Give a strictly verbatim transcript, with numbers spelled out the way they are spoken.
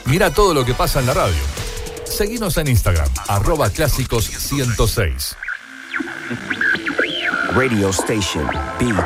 Mira todo lo que pasa en la radio. Seguinos en Instagram, arroba clásicos ciento seis. Radio Station Beat